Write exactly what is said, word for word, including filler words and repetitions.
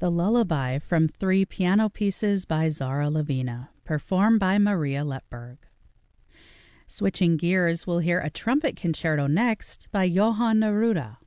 The Lullaby from three piano pieces by Zara Lavina, performed by Maria Letberg. Switching gears, we'll hear a trumpet concerto next by Johann Neruda.